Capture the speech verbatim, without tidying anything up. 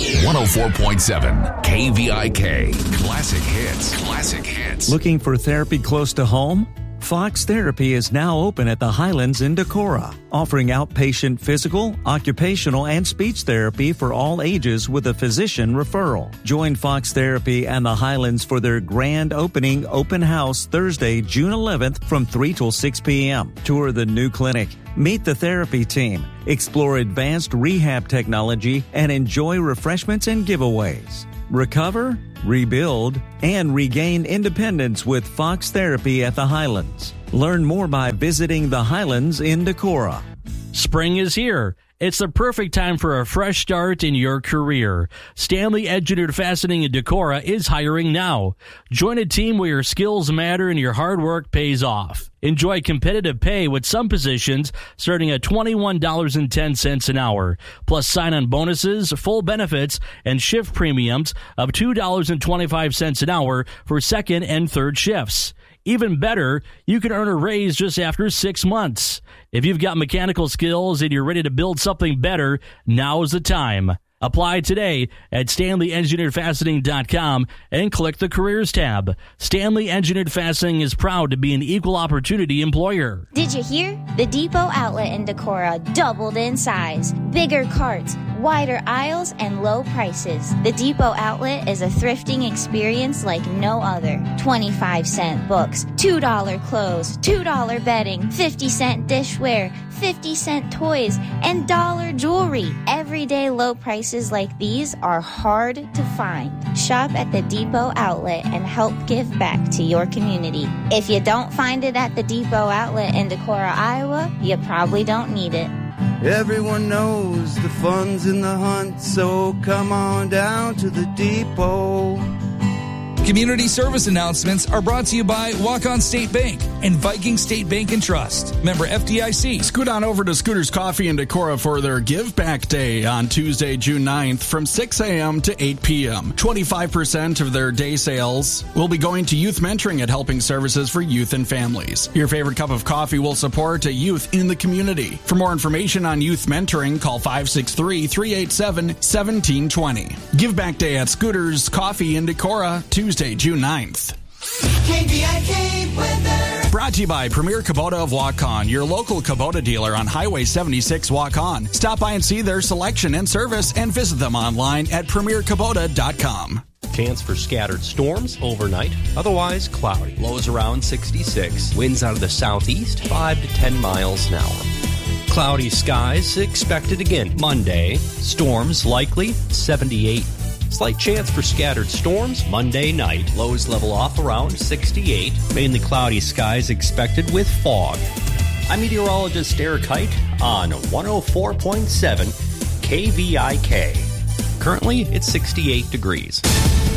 one oh four point seven K V I K. Classic hits. Classic hits. Looking for therapy close to home? Fox Therapy is now open at the Highlands in Decorah, offering outpatient physical, occupational, and speech therapy for all ages with a physician referral. Join Fox Therapy and the Highlands for their grand opening open house Thursday, June eleventh from three till six p.m. Tour the new clinic, meet the therapy team, explore advanced rehab technology, and enjoy refreshments and giveaways. Recover, rebuild, and regain independence with Fox Therapy at the Highlands. Learn more by visiting the Highlands in Decorah. Spring is here. It's the perfect time for a fresh start in your career. Stanley Engineered Fastening in Decorah is hiring now. Join a team where your skills matter and your hard work pays off. Enjoy competitive pay with some positions starting at twenty-one dollars and ten cents an hour, plus sign-on bonuses, full benefits, and shift premiums of two dollars and twenty-five cents an hour for second and third shifts. Even better, you can earn a raise just after six months. If you've got mechanical skills and you're ready to build something better, now's the time. Apply today at stanley engineered fastening dot com and click the Careers tab. Stanley Engineered Fastening is proud to be an equal opportunity employer. Did you hear? The Depot outlet in Decorah doubled in size. Bigger carts, wider aisles, and low prices. The Depot outlet is a thrifting experience like no other. twenty-five cent books, two dollar clothes, two dollar bedding, fifty cent dishware, fifty cent toys, and dollar jewelry. Everyday low prices like these are hard to find. Shop at the Depot outlet and help give back to your community. If you don't find it at the Depot outlet in Decorah, Iowa, you probably don't need it. Everyone knows the fun's in the hunt, so come on down to the Depot. Community service announcements are brought to you by Walk-On State Bank and Viking State Bank and Trust. Member F D I C. Scoot on over to Scooter's Coffee in Decorah for their Give Back Day on Tuesday, June ninth from six a.m. to eight p.m. twenty-five percent of their day sales will be going to youth mentoring at Helping Services for Youth and Families. Your favorite cup of coffee will support a youth in the community. For more information on youth mentoring, call five six three, three eight seven, one seven two zero. Give Back Day at Scooter's Coffee in Decorah, Tuesday, June ninth. K V I K weather. Brought to you by Premier Kubota of Waukon, your local Kubota dealer on Highway seventy-six Waukon. Stop by and see their selection and service and visit them online at premier kubota dot com. Chance for scattered storms overnight, otherwise cloudy. Lows around sixty-six. Winds out of the southeast, five to ten miles an hour. Cloudy skies expected again Monday. Storms likely, seventy-eight. Slight chance for scattered storms Monday night. Lows level off around sixty-eight. Mainly cloudy skies expected with fog. I'm meteorologist Eric Height on one oh four point seven K V I K. Currently, it's sixty-eight degrees.